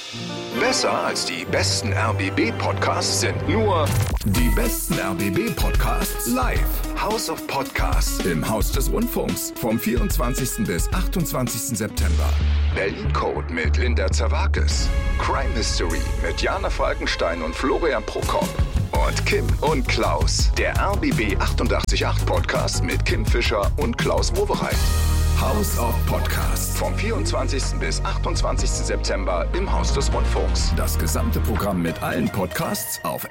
Besser als die besten RBB-Podcasts sind nur die besten RBB-Podcasts live. House of Podcasts im Haus des Rundfunks vom 24. bis 28. September. Berlin Code mit Linda Zerwakis. Crime History mit Jana Falkenstein und Florian Prokop. Und Kim und Klaus, der RBB 888 Podcast mit Kim Fischer und Klaus Wowereit. House of Podcasts vom 24. bis 28. September im Haus des Rundfunks. Das gesamte Programm mit allen Podcasts auf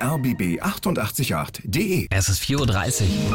rbb888.de. Es ist 4:30 Uhr.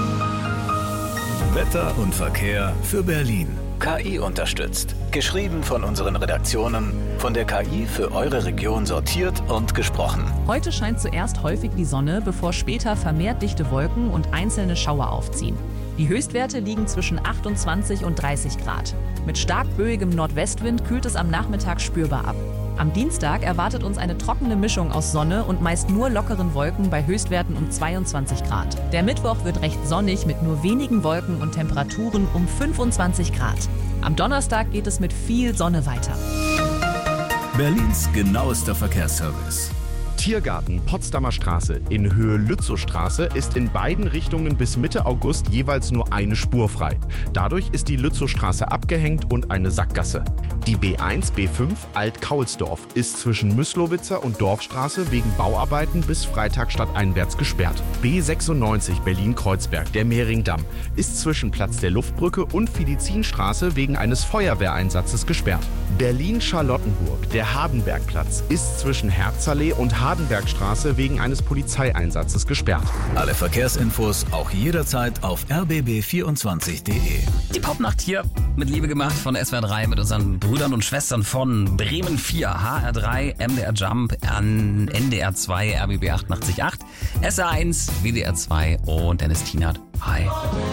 Wetter und Verkehr für Berlin. KI unterstützt. Geschrieben von unseren Redaktionen, von der KI für eure Region sortiert und gesprochen. Heute scheint zuerst häufig die Sonne, bevor später vermehrt dichte Wolken und einzelne Schauer aufziehen. Die Höchstwerte liegen zwischen 28 und 30 Grad. Mit stark böigem Nordwestwind kühlt es am Nachmittag spürbar ab. Am Dienstag erwartet uns eine trockene Mischung aus Sonne und meist nur lockeren Wolken bei Höchstwerten um 22 Grad. Der Mittwoch wird recht sonnig mit nur wenigen Wolken und Temperaturen um 25 Grad. Am Donnerstag geht es mit viel Sonne weiter. Berlins genauester Verkehrsservice. Tiergarten Potsdamer Straße in Höhe Lützowstraße ist in beiden Richtungen bis Mitte August jeweils nur eine Spur frei. Dadurch ist die Lützowstraße abgehängt und eine Sackgasse. Die B1, B5 Alt-Kaulsdorf ist zwischen Myslowitzer und Dorfstraße wegen Bauarbeiten bis Freitag stadteinwärts gesperrt. B96 Berlin-Kreuzberg, der Mehringdamm, ist zwischen Platz der Luftbrücke und Fidizinstraße wegen eines Feuerwehreinsatzes gesperrt. Berlin-Charlottenburg, der Hardenbergplatz, ist zwischen Herzallee und Hardenbergstraße wegen eines Polizeieinsatzes gesperrt. Alle Verkehrsinfos auch jederzeit auf rbb24.de. Die Popnacht hier mit Liebe gemacht von SWR 3 mit unseren Brüdern und Schwestern von Bremen 4, HR3, MDR Jump, NDR 2, RBB 888, SR1, WDR 2 und Dennis Tienert. Hi.